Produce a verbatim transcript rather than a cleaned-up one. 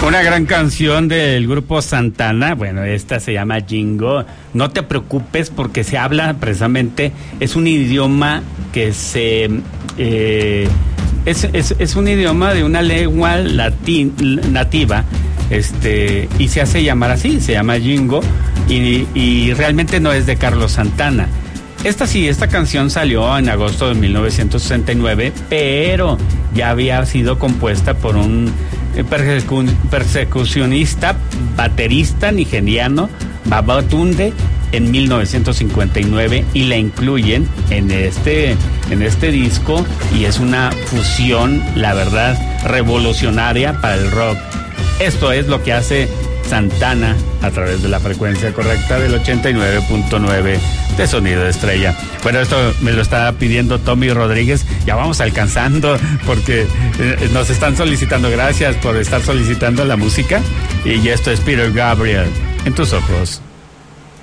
Una gran canción del grupo Santana. Bueno, esta se llama Jingo. No te preocupes porque se habla precisamente, es un idioma que se eh, es, es, es un idioma de una lengua latin, nativa, este, y se hace llamar así, se llama Jingo, y, y realmente no es de Carlos Santana. Esta sí, esta canción salió en agosto de mil novecientos sesenta y nueve, pero ya había sido compuesta por un persecu- persecucionista, baterista nigeriano, Babatunde, en mil novecientos cincuenta y nueve, y la incluyen en este, en este disco, y es una fusión, la verdad, revolucionaria para el rock. Esto es lo que hace Santana a través de la frecuencia correcta del ochenta y nueve punto nueve de Sonido de Estrella. Bueno, esto me lo está pidiendo Tommy Rodríguez. Ya vamos alcanzando porque eh, nos están solicitando. Gracias por estar solicitando la música. Y esto es Peter Gabriel, En tus ojos.